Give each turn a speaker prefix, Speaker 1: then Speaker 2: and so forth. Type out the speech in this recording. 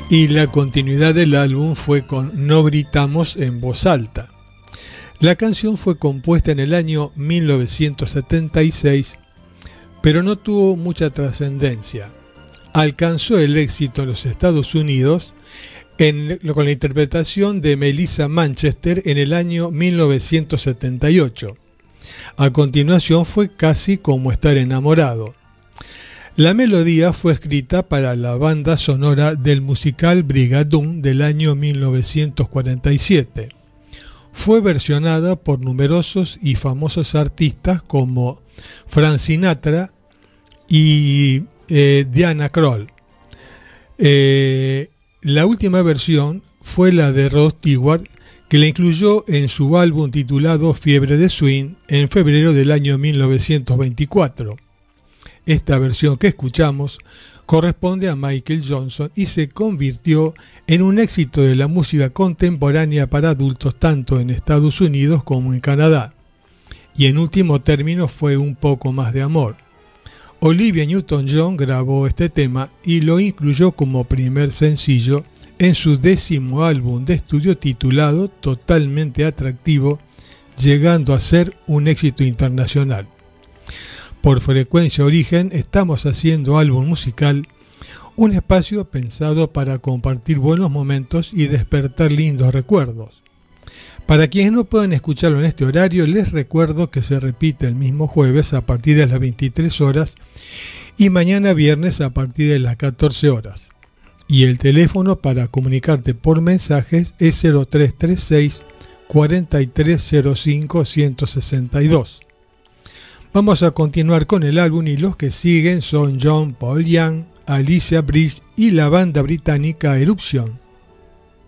Speaker 1: y la continuidad del álbum fue con No gritamos en voz alta. La canción fue compuesta en el año 1976, pero no tuvo mucha trascendencia. Alcanzó el éxito en los Estados Unidos con la interpretación de Melissa Manchester en el año 1978. A continuación fue Casi como estar enamorado. La melodía fue escrita para la banda sonora del musical Brigadoon del año 1947. Fue versionada por numerosos y famosos artistas como Frank Sinatra y Diana Krall. La última versión fue la de Rod Stewart, que la incluyó en su álbum titulado Fiebre de Swing en febrero del año 1924. Esta versión que escuchamos corresponde a Michael Johnson y se convirtió en un éxito de la música contemporánea para adultos tanto en Estados Unidos como en Canadá. Y en último término fue Un poco más de amor. Olivia Newton-John grabó este tema y lo incluyó como primer sencillo en su 10º álbum de estudio titulado Totalmente Atractivo, llegando a ser un éxito internacional. Por Frecuencia Origen estamos haciendo álbum musical, un espacio pensado para compartir buenos momentos y despertar lindos recuerdos. Para quienes no pueden escucharlo en este horario, les recuerdo que se repite el mismo jueves a partir de las 23 horas y mañana viernes a partir de las 14 horas. Y el teléfono para comunicarte por mensajes es 0336 4305 162. Vamos a continuar con el álbum y los que siguen son John Paul Young, Alicia Bridge y la banda británica Eruption.